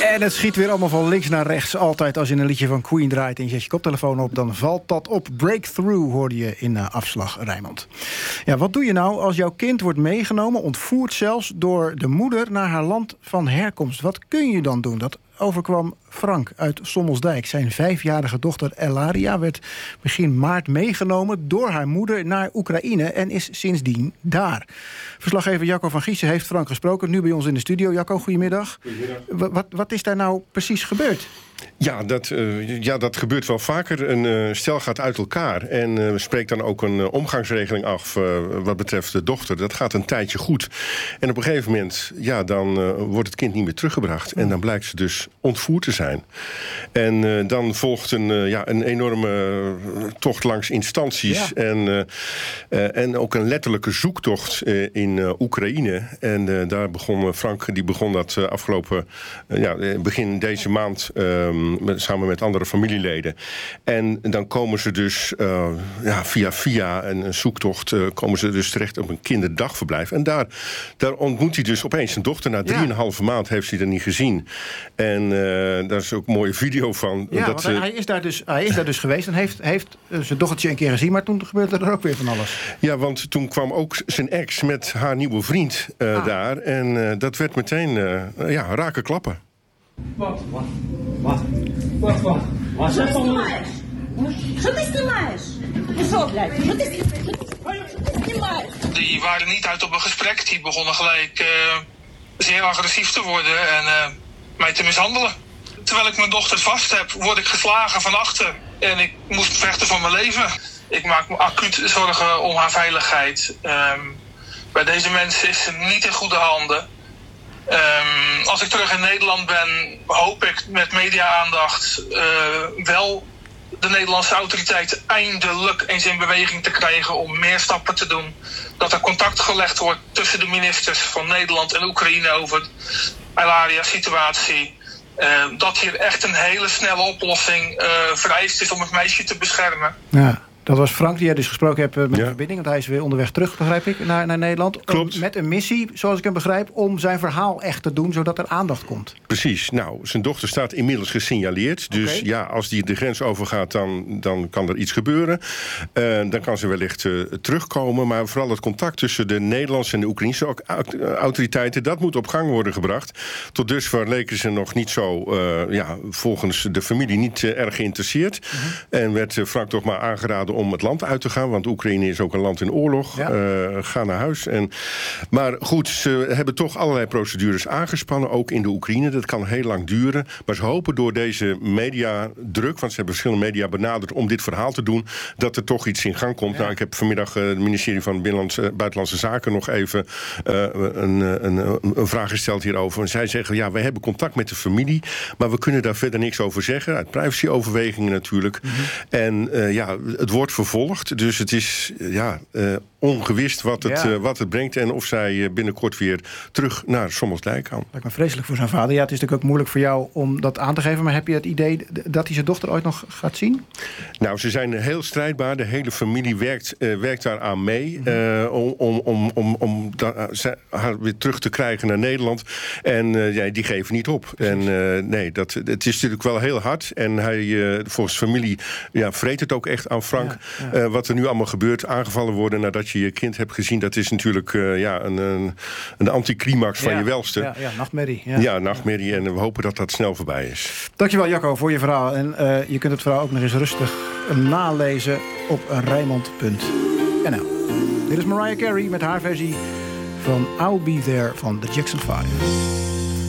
En het schiet weer allemaal van links naar rechts. Altijd als je een liedje van Queen draait en je zet je koptelefoon op, dan valt dat op. Breakthrough hoorde je in afslag, Rijnmond. Ja, wat doe je nou als jouw kind wordt meegenomen, ontvoerd zelfs, door de moeder naar haar land van herkomst? Wat kun je dan doen? Dat overkwam Frank uit Sommelsdijk. Zijn 5-jarige dochter Elaria werd begin maart meegenomen door haar moeder naar Oekraïne en is sindsdien daar. Verslaggever Jacco van Giessen heeft Frank gesproken, nu bij ons in de studio. Jacco, goedemiddag. Goedemiddag. Wat is daar nou precies gebeurd? Ja, dat gebeurt wel vaker. Een stel gaat uit elkaar en spreekt dan ook een omgangsregeling af wat betreft de dochter. Dat gaat een tijdje goed. En op een gegeven moment, dan wordt het kind niet meer teruggebracht. En dan blijkt ze dus ontvoerd te zijn. En dan volgt een enorme tocht langs instanties. Ja. En ook een letterlijke zoektocht in Oekraïne. En daar begon Frank, die begon dat afgelopen begin deze maand samen met andere familieleden. En dan komen ze dus via een zoektocht komen ze dus terecht op een kinderdagverblijf. En daar ontmoet hij dus opeens zijn dochter. Na 3,5 maand heeft hij er niet gezien. En daar is ook een mooie video van. Ja, want hij is daar dus geweest en heeft zijn dochtertje een keer gezien, maar toen gebeurde er ook weer van alles. Ja, want toen kwam ook zijn ex met haar nieuwe vriend daar. En dat werd meteen rake klappen. Wat? Что ты снимаешь? Что ты снимаешь? Ну что, блядь? Что ты снимаешь? Die waren niet uit op een gesprek. Die begonnen gelijk zeer agressief te worden en mij te mishandelen. Terwijl ik mijn dochter vast heb, word ik geslagen van achter. En ik moest vechten voor mijn leven. Ik maak me acuut zorgen om haar veiligheid. Bij deze mensen is ze niet in goede handen. Als ik terug in Nederland ben, hoop ik met media-aandacht wel de Nederlandse autoriteiten eindelijk eens in beweging te krijgen om meer stappen te doen. Dat er contact gelegd wordt tussen de ministers van Nederland en Oekraïne over de Elaria-situatie. Dat hier echt een hele snelle oplossing vereist is om het meisje te beschermen. Ja. Dat was Frank, die jij dus gesproken hebt met de verbinding. Want hij is weer onderweg terug, begrijp ik, naar Nederland. Klopt. Met een missie, zoals ik hem begrijp, om zijn verhaal echt te doen, zodat er aandacht komt. Precies. Nou, zijn dochter staat inmiddels gesignaleerd. Dus als die de grens overgaat, dan kan er iets gebeuren. Dan kan ze wellicht terugkomen. Maar vooral het contact tussen de Nederlandse en de Oekraïnse autoriteiten, dat moet op gang worden gebracht. Tot dusver leken ze nog niet zo, volgens de familie, niet erg geïnteresseerd. En werd Frank toch maar aangeraden om het land uit te gaan, want Oekraïne is ook een land in oorlog. Ja. Ga naar huis. Maar goed, ze hebben toch allerlei procedures aangespannen, ook in de Oekraïne. Dat kan heel lang duren. Maar ze hopen door deze mediadruk, want ze hebben verschillende media benaderd om dit verhaal te doen, dat er toch iets in gang komt. Ja. Nou, ik heb vanmiddag het ministerie van Buitenlandse Zaken nog even een vraag gesteld hierover. En zij zeggen, wij hebben contact met de familie, maar we kunnen daar verder niks over zeggen. Uit privacyoverwegingen natuurlijk. En het wordt vervolgd, dus het is ongewist wat het brengt en of zij binnenkort weer terug naar Sommelsdijk kan. Lijkt me vreselijk voor zijn vader. Ja, het is natuurlijk ook moeilijk voor jou om dat aan te geven, maar heb je het idee dat hij zijn dochter ooit nog gaat zien? Nou, ze zijn heel strijdbaar. De hele familie werkt daaraan mee om haar weer terug te krijgen naar Nederland. En die geven niet op. En het is natuurlijk wel heel hard. En hij, volgens familie, vreet het ook echt aan Frank. Ja. Wat er nu allemaal gebeurt, aangevallen worden nadat je je kind hebt gezien, dat is natuurlijk een anticlimax van je welste. Ja, nachtmerrie. Ja, nachtmerrie. En we hopen dat dat snel voorbij is. Dankjewel, Jacco, voor je verhaal. En je kunt het verhaal ook nog eens rustig nalezen op Rijnmond.nl. Dit is Mariah Carey met haar versie van I'll Be There van The Jackson 5.